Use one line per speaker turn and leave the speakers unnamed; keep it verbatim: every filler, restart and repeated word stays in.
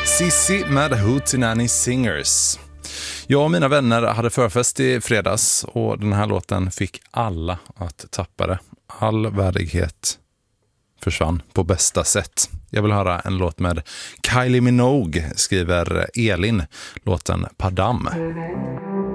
Sissi med Hootenanny Singers. Jag och mina vänner hade förfest i fredags och den här låten fick alla att tappa det. All värdighet försvann på bästa sätt. Jag vill höra en låt med Kylie Minogue, skriver Elin, låten Padam.